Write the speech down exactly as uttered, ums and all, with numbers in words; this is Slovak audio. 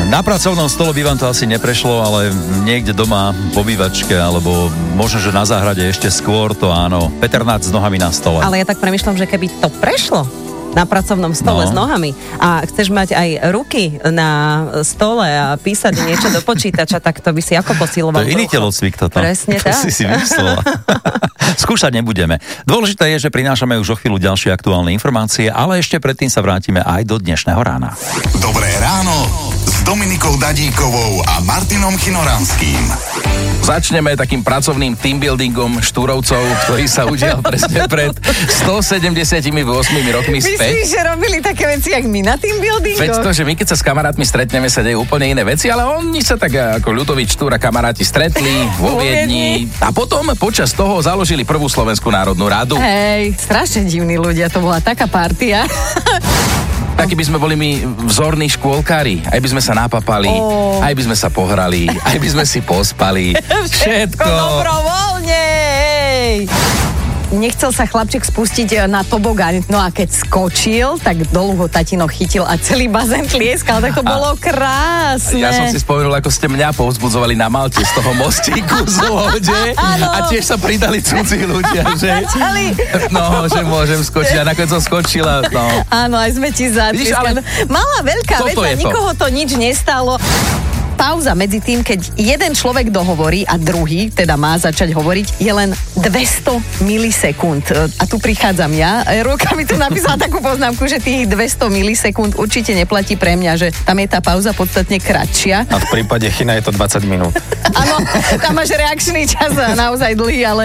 Na pracovnom stole by vám to asi neprešlo, ale niekde doma v obývačke, alebo možno, že na záhrade ešte skôr, to áno. Peternát s nohami na stole. Ale ja tak premýšľam, že keby to prešlo na pracovnom stole no. s nohami a chceš mať aj ruky na stole a písať niečo do počítača, tak to by si ako posiloval? To je iný telocvik toto. Presne to tak. si si vymyslela. Skúšať nebudeme. Dôležité je, že prinášame už o chvíľu ďalšie aktuálne informácie, ale ešte predtým sa vrátime aj do dnešného rána. Dobré ráno s Dominikou Dadíkovou a Martinom Chinoranským. Začneme takým pracovným teambuildingom Štúrovcov, ktorý sa udial presne pred stosedemdesiatosem rokmi späť. Myslíš, že robili také veci, jak my na teambuildingu? Veď to, že my keď sa s kamarátmi stretneme, sa dejú úplne iné veci, ale oni sa tak ako Ľudovík Štúr a kamaráti stretli vo Viedni a potom počas toho založili prvú Slovenskú národnú radu. Hej, strašne divní ľudia, to bola taká partia. Takí by sme boli my vzorní škôlkári. Aj by sme sa napapali, oh. aj by sme sa pohrali, aj by sme si pospali. Všetko. Dobrovoľne, hej. Nechcel sa chlapček spustiť na tobogán, no a keď skočil, tak dolu ho tatino chytil a celý bazén tlieskal, tak to bolo krásne. Ja som si spomenul, ako ste mňa povzbudzovali na Malte z toho mostíku z lode a tiež sa pridali cudzí ľudia, že? No, že môžem skočiť a nakoniec som skočila, no. Áno, aj sme ti zatlieskali. Ale... Malá, veľká vec a nikoho to nič nestalo. Pauza medzi tým, keď jeden človek dohovorí a druhý, teda má začať hovoriť, je len dvesto milisekúnd. A tu prichádzam ja. Ruka mi tu napísala takú poznámku, že tých dvesto milisekúnd určite neplatí pre mňa, že tam je tá pauza podstatne kratšia. A v prípade Chyna je to dvadsať minút. Áno, tam máš reakčný čas naozaj dlhý, ale